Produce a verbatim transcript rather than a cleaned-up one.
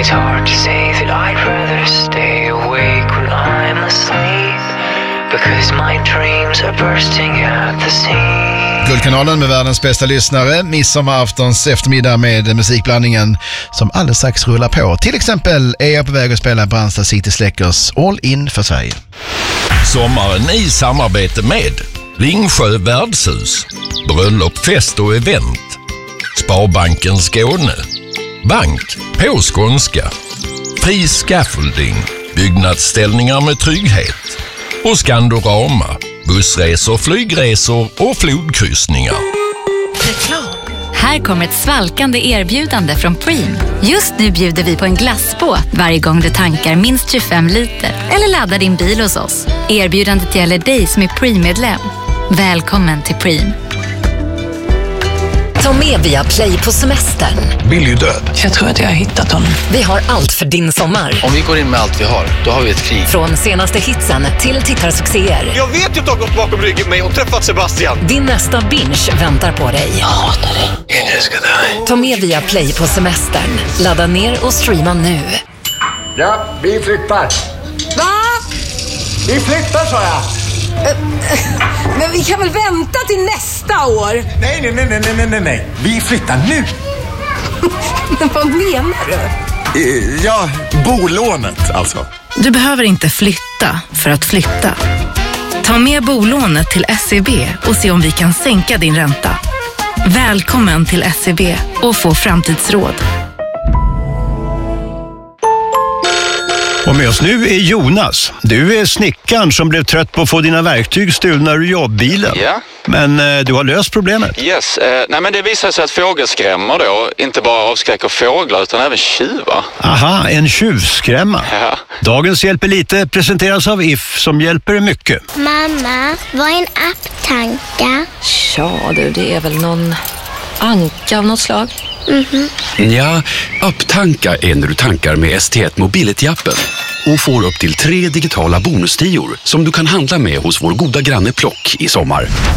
It's hard to say that I'd rather stay awake when I'm asleep, because my dreams are bursting at the seams. Guldkanalen med världens bästa lyssnare, midsommaraftons eftermiddag med musikblandningen som alldeles strax rullar på. Till exempel är jag på väg att spela Brandsta City Släckers All In för Sverige. Sommaren i samarbete med Ringsjö värdshus, bröllop, fest och event, Sparbanken Skåne, Bank på skånska, Fri Scaffolding, byggnadsställningar med trygghet och Skandorama, bussresor, flygresor och flodkryssningar. Här kommer ett svalkande erbjudande från Preem. Just nu bjuder vi på en glassbåt varje gång du tankar minst tjugofem liter eller laddar din bil hos oss. Erbjudandet gäller dig som är Preem-medlem. Välkommen till Preem. Ta med via Play på semestern. Billy är död. Jag tror att jag har hittat honom. Vi har allt för din sommar. Om vi går in med allt vi har, då har vi ett krig. Från senaste hitsen till tittarsuccéer. Jag vet ju att du har gått bakom ryggen mig och träffat Sebastian. Din nästa binge väntar på dig. Jag hatar dig. Jag älskar dig. Ta med via Play på semestern. Ladda ner och streama nu. Ja, vi flyttar. Va? Vi flyttar, sa jag. Men vi kan väl vänta till nästa år? Nej, nej, nej, nej, nej, nej, nej. Vi flyttar nu. Men vad menar du? Ja, bolånet alltså. Du behöver inte flytta för att flytta. Ta med bolånet till S E B och se om vi kan sänka din ränta. Välkommen till S E B och få framtidsråd. Och med oss nu är Jonas. Du är snickaren som blev trött på att få dina verktyg stulna ur jobbbilen. Ja. Men eh, du har löst problemet. Yes, eh, nej men det visar sig att fågelskrämmor då inte bara avskräcker fåglar utan även tjuvar. Aha, en tjuvskrämma. Ja. Dagens Hjälper lite presenteras av If som hjälper mycket. Mamma, vad är en apptanka? Ja du, det är väl någon anka av något slag. Mhm. Ja, apptanka är när du tankar med S T ett Mobility-appen och får upp till tre digitala bonustior som du kan handla med hos vår goda granne Plock i sommar.